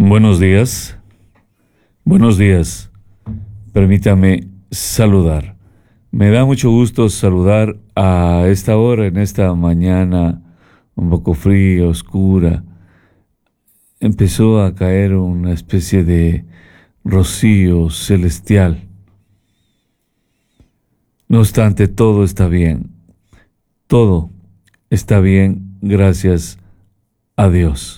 Buenos días, buenos días. Permítame saludar. Me da mucho gusto saludar a esta hora, en esta mañana un poco fría, oscura. Empezó a caer una especie de rocío celestial. No obstante, todo está bien. Todo está bien, gracias a Dios.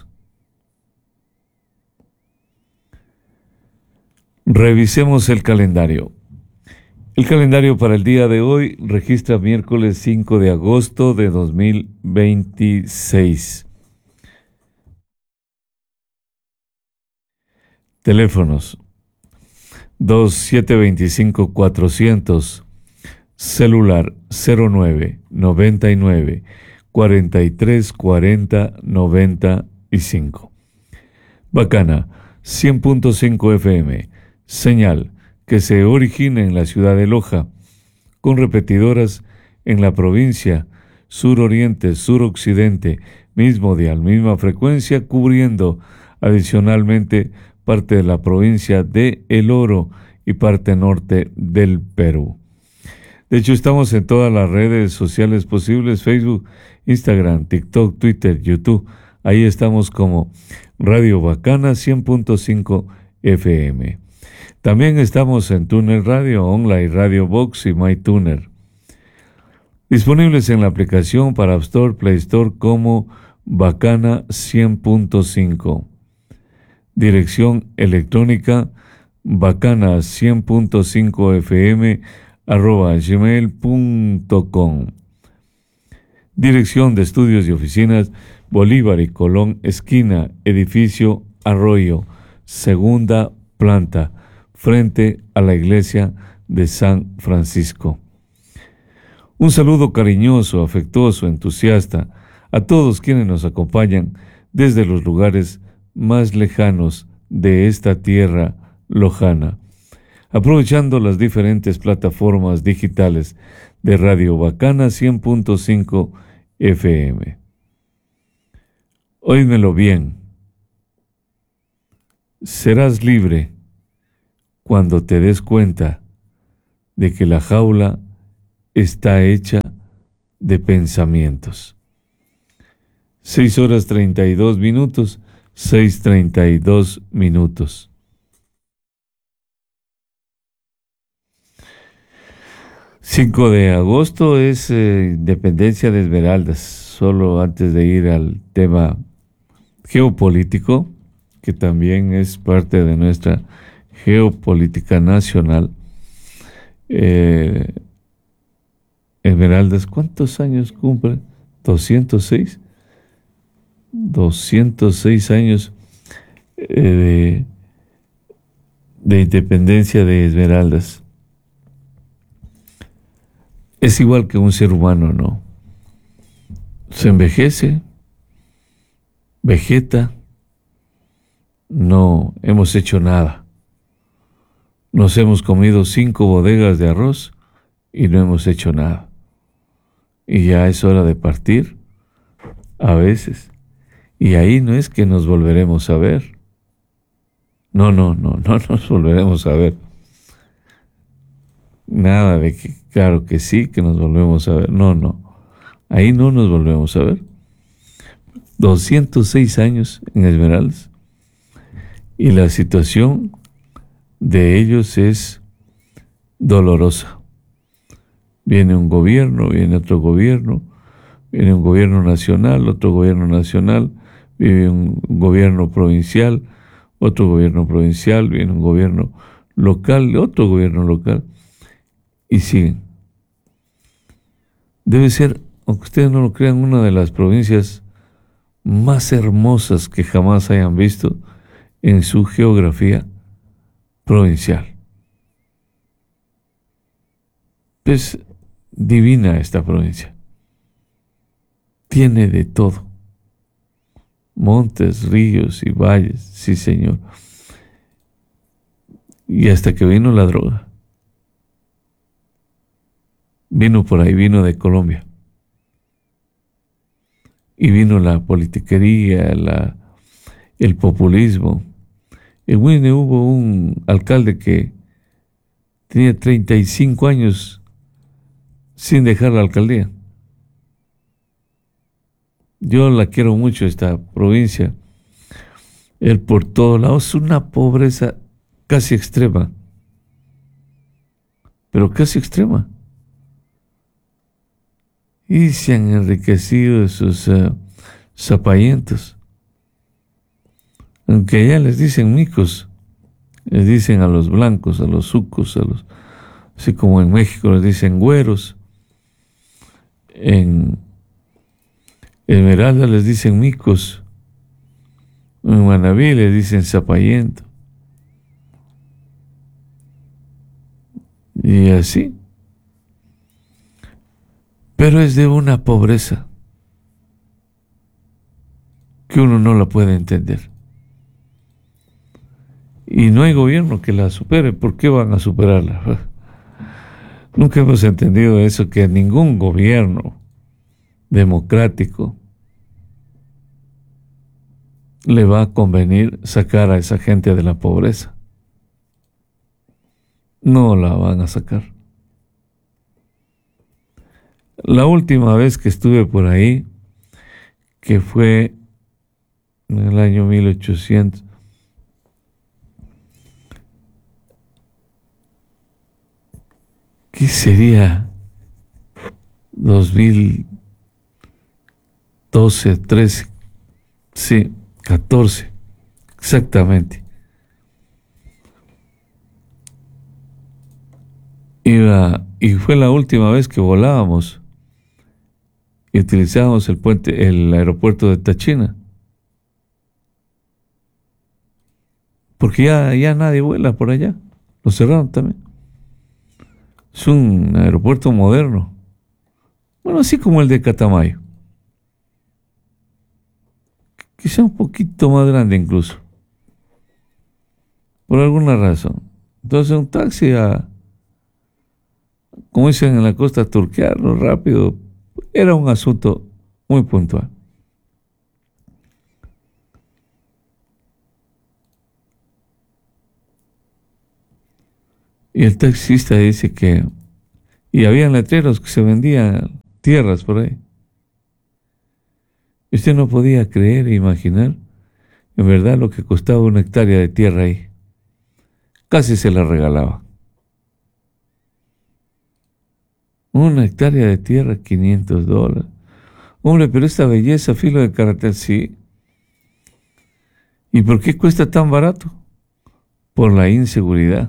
Revisemos el calendario. El calendario para el día de hoy registra miércoles 5 de agosto de 2026. Teléfonos 2725-400, celular 0999-4340-95. Bacana 100.5 FM. Señal que se origina en la ciudad de Loja, con repetidoras en la provincia suroriente, suroccidente, mismo dial, misma frecuencia, cubriendo adicionalmente parte de la provincia de El Oro y parte norte del Perú. De hecho, estamos en todas las redes sociales posibles: Facebook, Instagram, TikTok, Twitter, YouTube. Ahí estamos como Radio Bacana 100.5 FM. También estamos en Tuner Radio, Online Radio Box y MyTuner. Disponibles en la aplicación para App Store, Play Store como Bacana 100.5. Dirección electrónica bacana 100.5 fm @gmail.com. Dirección de estudios y oficinas Bolívar y Colón, esquina, edificio Arroyo, segunda planta, frente a la iglesia de San Francisco. Un saludo cariñoso, afectuoso, entusiasta a todos quienes nos acompañan desde los lugares más lejanos de esta tierra lojana, aprovechando las diferentes plataformas digitales de Radio Bacana 100.5 FM. Óímelo bien. Serás libre cuando te des cuenta de que la jaula está hecha de pensamientos. 6:32, 6:32. 5 de agosto es Independencia de Esmeraldas. Solo antes de ir al tema geopolítico, que también es parte de nuestra geopolítica nacional. Esmeraldas, ¿cuántos años cumple? 206. 206 años de independencia de Esmeraldas. Es igual que un ser humano, ¿no? Se envejece, vegeta, no hemos hecho nada. Nos hemos comido 5 bodegas de arroz y no hemos hecho nada. Y ya es hora de partir, a veces. Y ahí no es que nos volveremos a ver. No nos volveremos a ver. Nada de que, claro que sí, que nos volvemos a ver. No. Ahí no nos volvemos a ver. 206 años en Esmeraldas. Y la situación de ellos es dolorosa. Viene un gobierno, viene otro gobierno, viene un gobierno nacional, otro gobierno nacional, viene un gobierno provincial, otro gobierno provincial, viene un gobierno local, otro gobierno local, y siguen. Debe ser, aunque ustedes no lo crean, una de las provincias más hermosas que jamás hayan visto en su geografía provincial. Es divina esta provincia. Tiene de todo. Montes, ríos y valles, sí señor. Y hasta que vino la droga. Vino por ahí, vino de Colombia. Y vino la politiquería, el populismo, En Huine hubo un alcalde que tenía 35 años sin dejar la alcaldía. Yo la quiero mucho, esta provincia. Él por todos lados, una pobreza casi extrema. Pero casi extrema. Y se han enriquecido de sus zapallentos. Aunque allá les dicen micos, les dicen a los blancos, a los sucos, así como en México les dicen güeros. En Esmeralda les dicen micos. En Manabí les dicen zapallento. Y así. Pero es de una pobreza que uno no la puede entender. Y no hay gobierno que la supere. ¿Por qué van a superarla? Nunca hemos entendido eso, que ningún gobierno democrático le va a convenir sacar a esa gente de la pobreza. No la van a sacar. La última vez que estuve por ahí, que fue en el año 1800, ¿qué sería? 2012, 13, sí, 14, exactamente. Y fue la última vez que volábamos y utilizábamos el aeropuerto de Tachina. Porque ya nadie vuela por allá. Lo cerraron también. Es un aeropuerto moderno. Bueno, así como el de Catamayo. Quizá un poquito más grande incluso. Por alguna razón. Entonces un taxi como dicen en la costa, turquearlo rápido, era un asunto muy puntual. Y el taxista dice y habían letreros que se vendían tierras por ahí. Y usted no podía creer e imaginar en verdad lo que costaba una hectárea de tierra ahí. Casi se la regalaba. Una hectárea de tierra, $500. Hombre, pero esta belleza, filo de carretera, sí. ¿Y por qué cuesta tan barato? Por la inseguridad.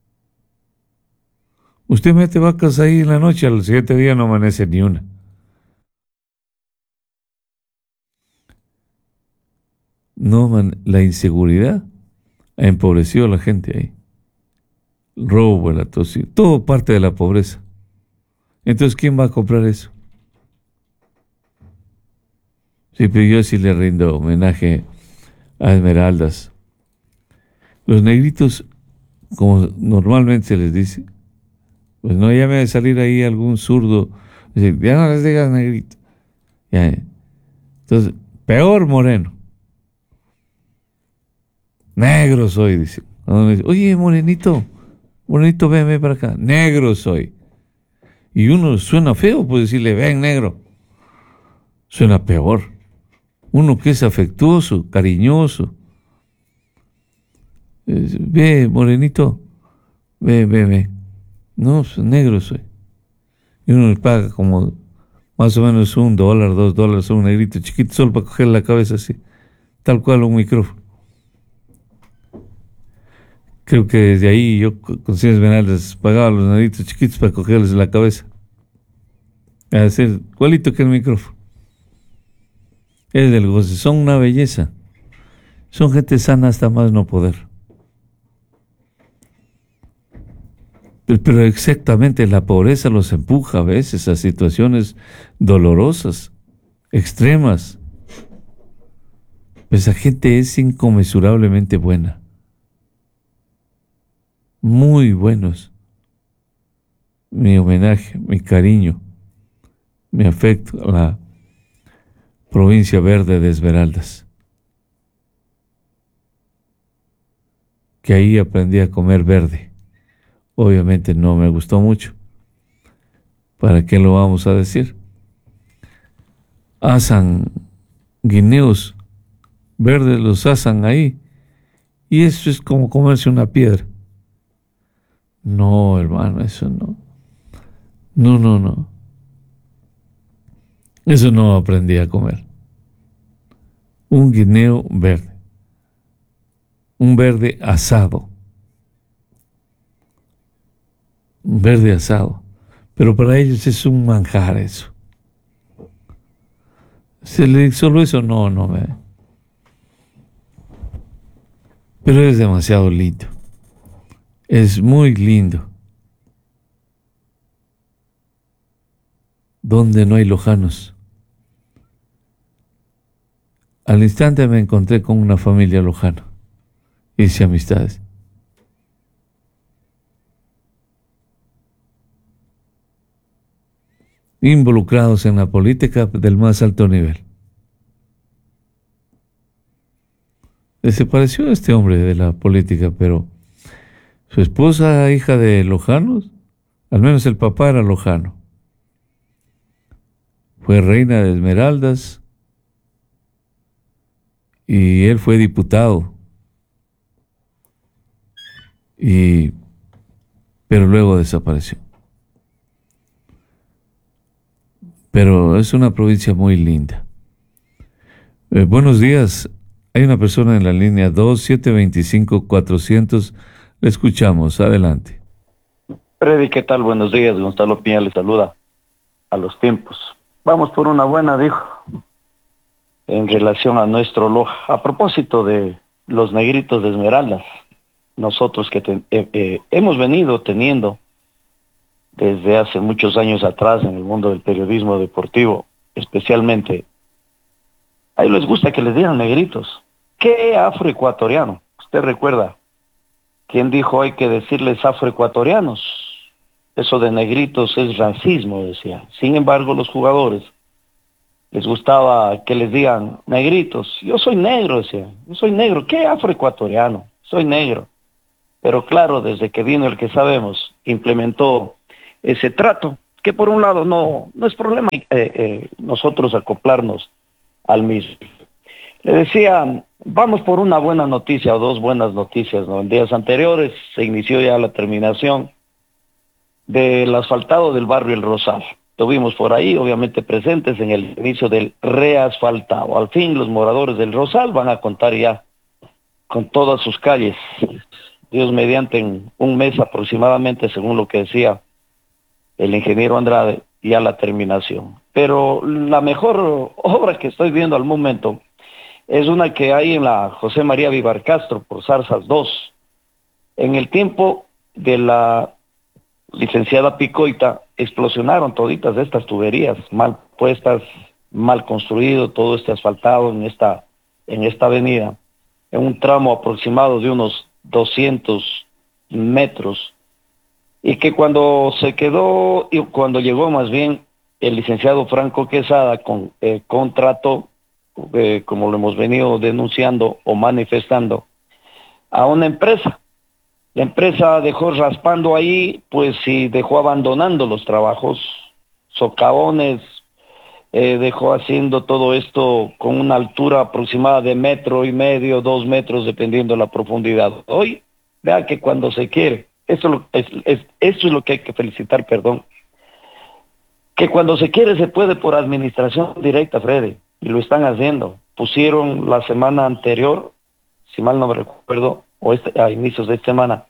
Usted mete vacas ahí en la noche, al siguiente día no amanece ni una. No, la inseguridad ha empobrecido a la gente ahí. El robo, el atosigo, todo parte de la pobreza. Entonces, ¿quién va a comprar eso? Sí, pero yo sí le rindo homenaje a Esmeraldas. Los negritos, como normalmente se les dice, pues no llame a salir ahí algún zurdo, dice, ya no les digas negrito. Ya. Entonces, peor moreno. Negro soy, dice. Oye, morenito, ven para acá. Negro soy. Y uno suena feo, pues decirle, ven negro. Suena peor. Uno que es afectuoso, cariñoso. Ve, morenito, ve. No, negro soy. Y uno le paga como más o menos $1, $2 a un negrito chiquito, solo para coger la cabeza así. Tal cual un micrófono. Creo que desde ahí yo con 100 Esmeraldas pagaba a los negritos chiquitos para cogerles la cabeza. A decir, igualito que el micrófono. Es del goce, son una belleza. Son gente sana hasta más no poder. Pero exactamente la pobreza los empuja a veces a situaciones dolorosas, extremas. Esa gente es inconmensurablemente buena. Muy buenos. Mi homenaje, mi cariño, mi afecto a la provincia verde de Esmeraldas. que ahí aprendí a comer verde. Obviamente no me gustó mucho. ¿Para qué lo vamos a decir? Asan guineos verdes, los asan ahí. Y eso es como comerse una piedra. No, hermano, eso no. No, no, no. Eso no aprendí a comer. Un guineo verde. Un verde asado. Un verde asado. Pero para ellos es un manjar eso. Solo eso no me... Pero es demasiado lindo. Es muy lindo. Donde no hay lojanos. Al instante me encontré con una familia lojana. Hice amistades. Involucrados en la política del más alto nivel. Desapareció este hombre de la política, pero su esposa, hija de lojanos, al menos el papá era lojano. Fue reina de Esmeraldas y él fue diputado. Pero luego desapareció. Pero es una provincia muy linda. Buenos días. Hay una persona en la línea 2725-400. Le escuchamos. Adelante. Freddy, ¿qué tal? Buenos días. Gonzalo Piña le saluda. A los tiempos. Vamos por una buena, dijo, en relación a nuestro Loja. A propósito de los negritos de Esmeraldas, nosotros que hemos venido teniendo desde hace muchos años atrás en el mundo del periodismo deportivo, especialmente, a ellos les gusta que les digan negritos. ¿Qué afroecuatoriano? ¿Usted recuerda quién dijo hay que decirles afroecuatorianos? Eso de negritos es racismo, decía. Sin embargo, los jugadores les gustaba que les digan negritos. Yo soy negro, decía. Yo soy negro. ¿Qué afroecuatoriano? Soy negro. Pero claro, desde que vino el que sabemos, implementó ese trato, que por un lado no es problema nosotros acoplarnos al mismo. Le decía, vamos por una buena noticia o dos buenas noticias, ¿no? En días anteriores se inició ya la terminación del asfaltado del barrio El Rosal. Estuvimos por ahí, obviamente presentes en el inicio del reasfaltado. Al fin los moradores del Rosal van a contar ya con todas sus calles. Dios mediante, en un mes aproximadamente, según lo que decía el ingeniero Andrade, ya la terminación. Pero la mejor obra que estoy viendo al momento es una que hay en la José María Vivar Castro, por Zarzas 2. En el tiempo de la licenciada Picoita, explosionaron toditas estas tuberías, mal puestas, mal construido, todo este asfaltado en esta avenida, en un tramo aproximado de unos 200 metros, y que cuando llegó más bien el licenciado Franco Quesada contrató, como lo hemos venido denunciando o manifestando, a una empresa. La empresa dejó raspando ahí, pues, y dejó abandonando los trabajos, socavones, dejó haciendo todo esto con una altura aproximada de 1,5 metros, 2 metros, dependiendo la profundidad. Hoy, vea que cuando se quiere, esto es lo que hay que felicitar, que cuando se quiere se puede por administración directa, Freddy, y lo están haciendo. Pusieron la semana anterior, si mal no me recuerdo, o a inicios de esta semana,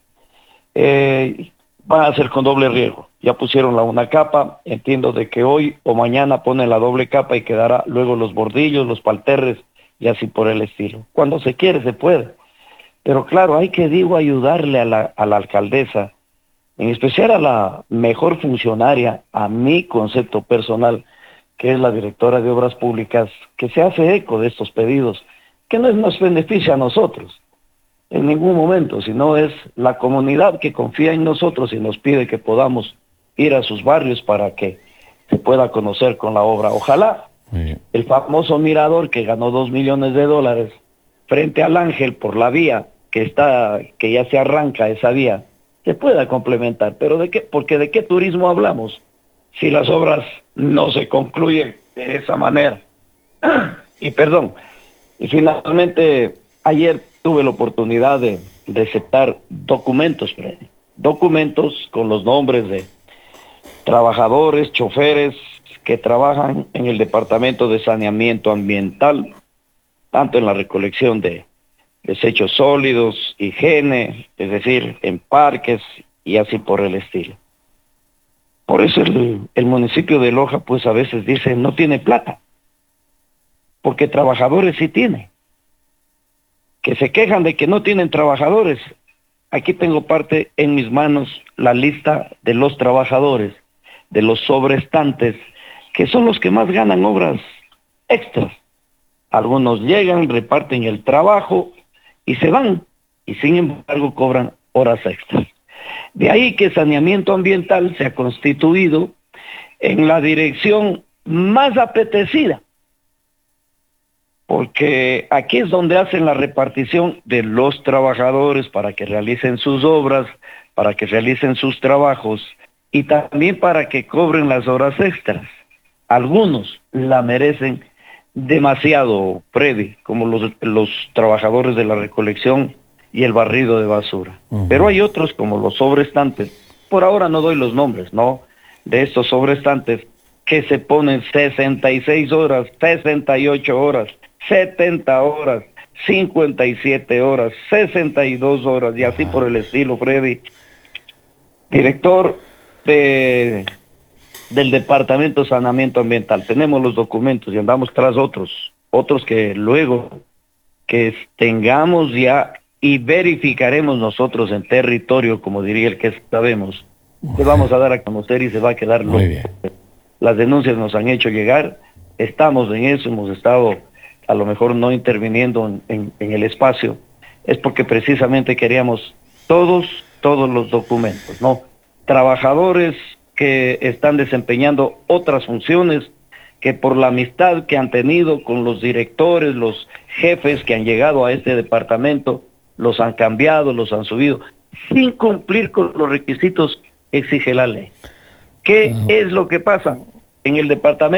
van a hacer con doble riego. Ya pusieron una capa, entiendo de que hoy o mañana ponen la doble capa y quedará luego los bordillos, los palterres y así por el estilo. Cuando se quiere se puede. Pero claro, hay que, ayudarle a la alcaldesa, en especial a la mejor funcionaria, a mi concepto personal, que es la directora de Obras Públicas, que se hace eco de estos pedidos, que no nos beneficia a nosotros en ningún momento, sino es la comunidad que confía en nosotros y nos pide que podamos ir a sus barrios para que se pueda conocer con la obra. Ojalá el famoso mirador que ganó $2 millones frente al Ángel por la vía que ya se arranca esa vía, se pueda complementar. Pero ¿de qué? Porque ¿de qué turismo hablamos si las obras no se concluyen de esa manera? Y perdón, y finalmente ayer tuve la oportunidad de aceptar documentos, Freddy. Documentos con los nombres de trabajadores, choferes que trabajan en el Departamento de Saneamiento Ambiental, tanto en la recolección de desechos sólidos, higiene, es decir, en parques y así por el estilo. Por eso el municipio de Loja pues a veces dice no tiene plata, porque trabajadores sí tiene. Que se quejan de que no tienen trabajadores. Aquí tengo parte en mis manos la lista de los trabajadores, de los sobrestantes, que son los que más ganan obras extras. Algunos llegan, reparten el trabajo y se van, y sin embargo cobran horas extras. De ahí que Saneamiento Ambiental se ha constituido en la dirección más apetecida, porque aquí es donde hacen la repartición de los trabajadores para que realicen sus obras, para que realicen sus trabajos y también para que cobren las horas extras. Algunos la merecen demasiado, Freddy, como los trabajadores de la recolección y el barrido de basura. Pero hay otros como los sobrestantes, por ahora no doy los nombres, ¿no? De estos sobrestantes que se ponen 66 horas, 68 horas, 70 horas, 57 horas, 62 horas y así por el estilo, Freddy. Director del Departamento de Saneamiento Ambiental, tenemos los documentos y andamos tras otros que luego que tengamos ya y verificaremos nosotros en territorio, como diría el que sabemos, le vamos a dar a conocer y se va a quedar loco. Las denuncias nos han hecho llegar, estamos en eso, hemos estado a lo mejor no interviniendo en el espacio, es porque precisamente queríamos todos los documentos, ¿no? Trabajadores que están desempeñando otras funciones, que por la amistad que han tenido con los directores, los jefes que han llegado a este departamento, los han cambiado, los han subido, sin cumplir con los requisitos que exige la ley. ¿Qué es lo que pasa en el departamento?